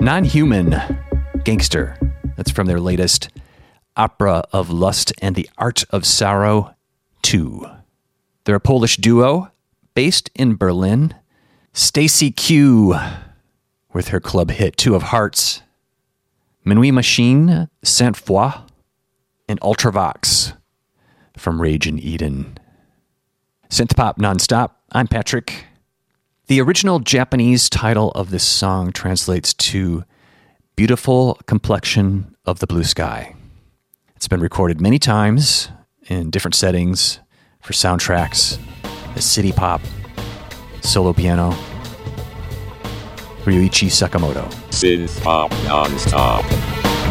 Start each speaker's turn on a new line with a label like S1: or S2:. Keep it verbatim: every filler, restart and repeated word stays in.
S1: Non-Human Gangster. That's from their latest Opera of Lust and the Art of Sorrow two. They're a Polish duo based in Berlin. Stacy Q with her club hit Two of Hearts. Minuit Machine, Sainte Foy, and Ultravox from Rage in Eden. Synthpop nonstop. I'm Patrick. The original Japanese title of this song translates to Beautiful Complexion of the Blue Sky. It's been recorded many times in different settings for soundtracks, as city pop, solo piano. Ryuichi Sakamoto.
S2: Synthpop nonstop.